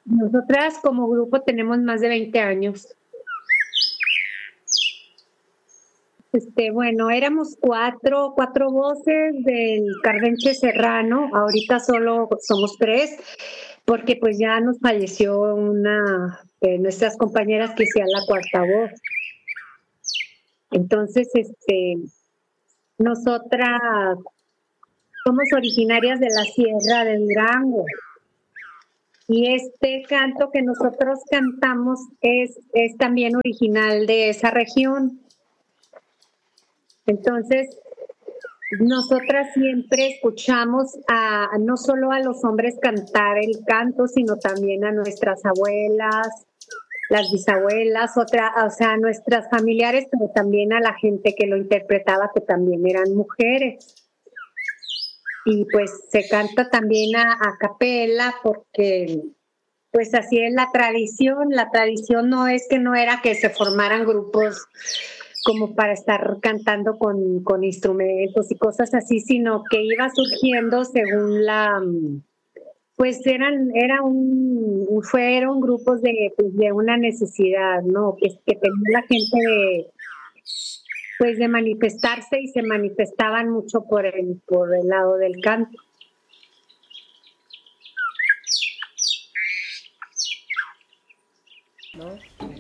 Nosotras como grupo tenemos más de 20 años. Bueno, éramos cuatro voces del Cardenche Serrano. Ahorita solo somos tres, porque pues ya nos falleció una de nuestras compañeras que hacía la cuarta voz. Entonces, nosotras somos originarias de la Sierra de Durango. Y este canto que nosotros cantamos es también original de esa región. Entonces, nosotras siempre escuchamos no solo a los hombres cantar el canto, sino también a nuestras abuelas, las bisabuelas, o sea, nuestras familiares, pero también a la gente que lo interpretaba, que también eran mujeres. Y pues se canta también a capela, porque pues así es la tradición. La tradición no es que no era que se formaran grupos como para estar cantando con instrumentos y cosas así, sino que iba surgiendo según pues fueron grupos de una necesidad, ¿no? Que tenía la gente de manifestarse, y se manifestaban mucho por el lado del canto. ¿No?